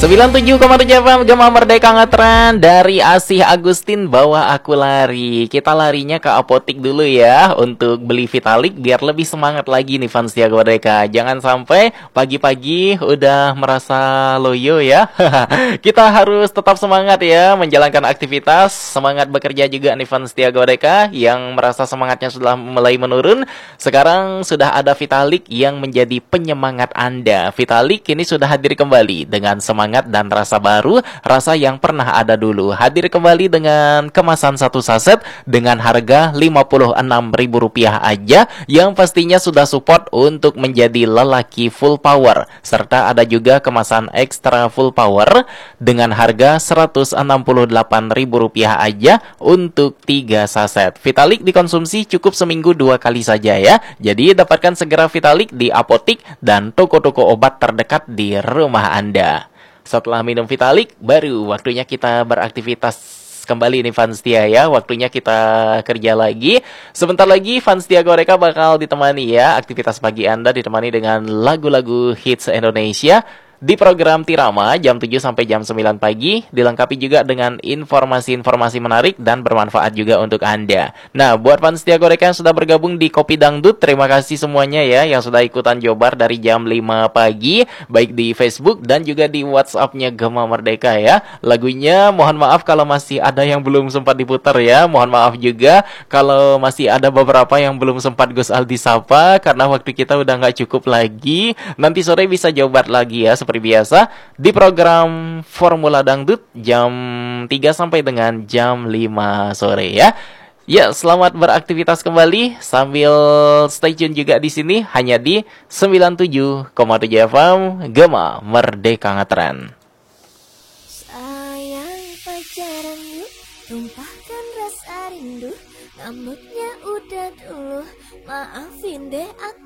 97,7 FM Gema Merdeka Ngetren dari Asih Agustin bawa aku lari. Kita larinya ke apotik dulu ya untuk beli Vitalik biar lebih semangat lagi nih fans Tiaga Merdeka. Jangan sampai pagi-pagi udah merasa loyo ya. Kita harus tetap semangat ya menjalankan aktivitas, semangat bekerja juga nih fans Tiaga Merdeka yang merasa semangatnya sudah mulai menurun. Sekarang sudah ada Vitalik yang menjadi penyemangat Anda. Vitalik kini sudah hadir kembali dengan semangat dan rasa baru, rasa yang pernah ada dulu. Hadir kembali dengan kemasan satu saset dengan harga Rp56.000 aja, yang pastinya sudah support untuk menjadi lelaki full power. Serta ada juga kemasan ekstra full power dengan harga Rp168.000 aja untuk 3 saset. Vitalik dikonsumsi cukup seminggu 2 kali saja ya. Jadi dapatkan segera Vitalik di apotik dan toko-toko obat terdekat di rumah Anda. Setelah minum Vitalik, baru waktunya kita beraktivitas kembali nih fans Tia ya. Waktunya kita kerja lagi. Sebentar lagi fans Tia Goreka bakal ditemani ya. Aktivitas pagi Anda ditemani dengan lagu-lagu hits Indonesia di program Tirama jam 7 sampai jam 9 pagi, dilengkapi juga dengan informasi-informasi menarik dan bermanfaat juga untuk Anda. Nah, buat fans Tia Goreka yang sudah bergabung di Kopi Dangdut, terima kasih semuanya ya yang sudah ikutan jobar dari jam 5 pagi, baik di Facebook dan juga di WhatsApp-nya Gema Merdeka ya. Lagunya mohon maaf kalau masih ada yang belum sempat diputar ya. Mohon maaf juga kalau masih ada beberapa yang belum sempat Gus Aldi sapa karena waktu kita udah nggak cukup lagi. Nanti sore bisa jobar lagi ya seperti biasa di program Formula Dangdut jam 3 sampai dengan jam 5 sore ya. Ya, selamat beraktivitas kembali sambil stay tune juga di sini hanya di 97,7 FM Gema Merdeka Ngetren. Sayang pacaran yuk, tumpahkan rasa rindu, ngambeknya udah dulu, maafin deh aku.